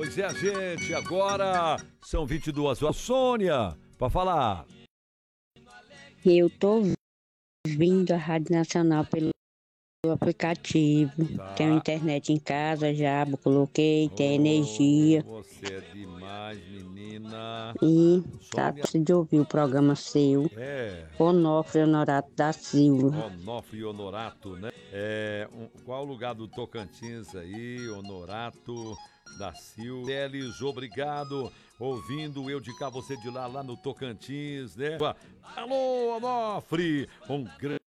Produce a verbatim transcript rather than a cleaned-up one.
Pois é, gente, agora são vinte e duas horas. Sônia, para falar. Eu tô ouvindo a Rádio Nacional pelo aplicativo. Tá. Tenho internet em casa já, coloquei, tem Oh, energia. Você é demais, menina. E tá Sônia. precisando de ouvir o programa seu. É. Onofre Honorato da Silva. Onofre Honorato, né? É, um, qual o lugar do Tocantins aí? Honorato da Silva. Teles, obrigado. Ouvindo eu de cá, você de lá, lá no Tocantins, né? Alô, Onofre! Um grande